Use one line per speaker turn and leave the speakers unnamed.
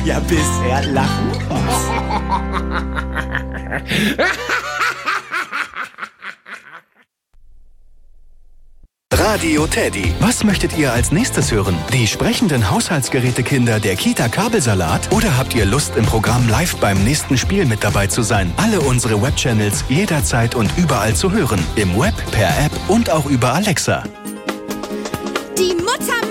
Ja, bisher lachen.
Radio Teddy. Was möchtet ihr als nächstes hören? Die sprechenden Haushaltsgerätekinder der Kita Kabelsalat? Oder habt ihr Lust, im Programm live beim nächsten Spiel mit dabei zu sein? Alle unsere Webchannels jederzeit und überall zu hören. Im Web, per App und auch über Alexa.
Die Mutter